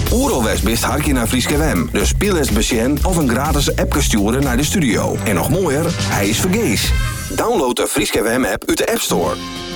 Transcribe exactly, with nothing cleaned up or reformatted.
Oeralwest bist harkje naar Frieske W M. Dus speel eens besjen of een gratis appje sturen naar de studio. En nog mooier, hij is vergees. Download de Frieske W M app uit de App Store.